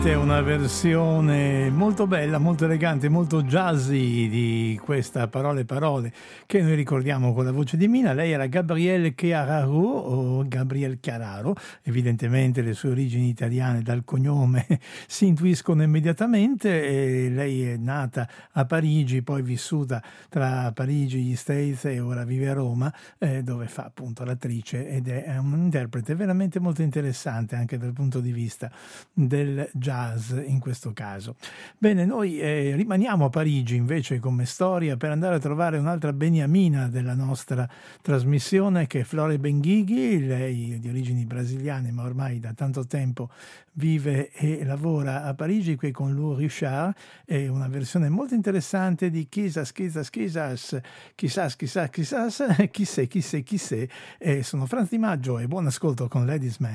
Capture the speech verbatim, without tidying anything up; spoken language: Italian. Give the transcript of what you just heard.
È una versione molto bella, molto elegante, molto jazzy di questa Parole Parole che noi ricordiamo con la voce di Mina. Lei era Gabrielle Chiararo o Gabrielle Chiararo, evidentemente le sue origini italiane dal cognome si intuiscono immediatamente. E lei è nata a Parigi, poi vissuta tra Parigi, gli States e ora vive a Roma, eh, dove fa appunto l'attrice ed è un interprete veramente molto interessante anche dal punto di vista del jazz in questo caso. Bene, noi eh, rimaniamo a Parigi invece come storia per andare a trovare un'altra beniamina della nostra trasmissione che è Flore Benguigui. Lei è di origini brasiliane ma ormai da tanto tempo vive e lavora a Parigi qui con Lou Richard. È una versione molto interessante di Chissas, Chissas, Chissas, Chissas, Chissas, Chissas, chi sé, chi sé, chi sé. E sono Franz Di Maggio e buon ascolto con Ladies Man.